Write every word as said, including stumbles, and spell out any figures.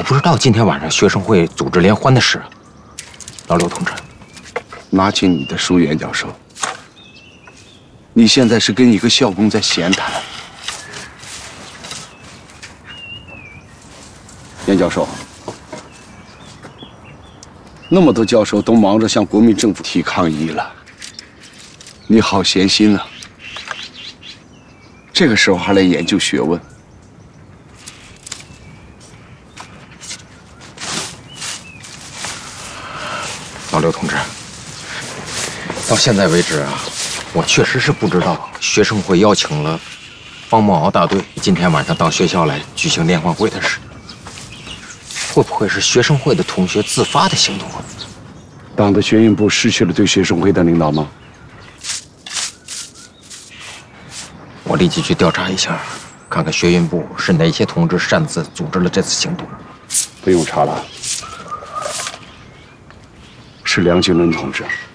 我不知道今天晚上学生会组织联欢的事。老刘同志， 拿起你的书，袁教授。你现在是跟一个校工在闲谈。袁教授，那么多教授都忙着向国民政府提抗议了，你好闲心啊！这个时候还来研究学问。 老刘同志，到现在为止啊，我确实是不知道学生会邀请了方梦敖大队今天晚上到学校来举行联欢会的事。会不会是学生会的同学自发的行动啊？ 党的学运部失去了对学生会的领导吗？ 我立即去调查一下，看看学运部是哪些同志擅自组织了这次行动。 不用查了，是梁经纶同志。